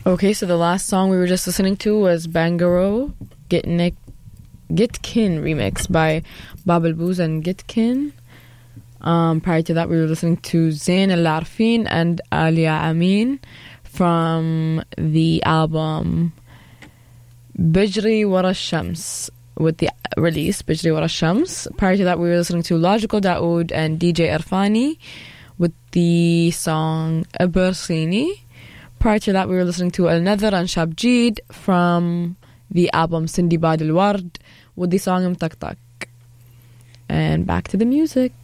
Okay, so the last song we were just listening to was Bangaro Gitkin remix by Bab El Booz and Gitkin. Prior to that, we were listening to Zain Al Arfin and Alia Amin from the album Bijri Wara Shams, with the release Bijri Wara Shams. Prior to that, we were listening to Logical Daoud and DJ Irfani with the song Abersini. Prior to that, we were listening to Al Nadhr and Shabjid from the album Sindi Bad Al Ward with the song Mtak Tak. And back to the music.